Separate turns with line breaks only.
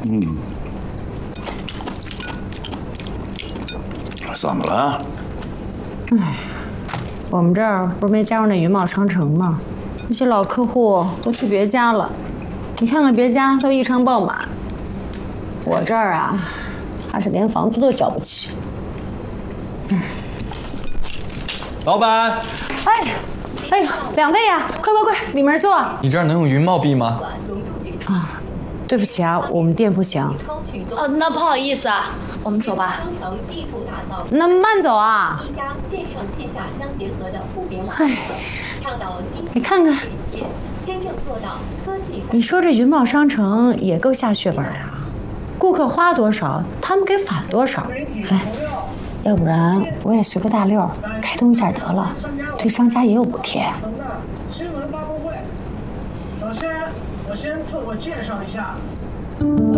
怎么了？
我们这儿不是没加入那云茂商城吗？那些老客户都去别家了，你看看别家都一场爆满，我这儿啊，怕是连房租都交不起。
老板，
哎呦，2位呀，快，里面坐。
你这儿能用云茂币吗？
啊，对不起啊，我们店不行。
哦，那不好意思啊，我们走吧。
那慢走啊。哎，你看看，你说这云茂商城也够下血本的啊，顾客花多少，他们给返多少。哎，要不然我也随个大溜开通一下得了，对商家也有补贴。
新闻发布会，首先我先自我介绍一下。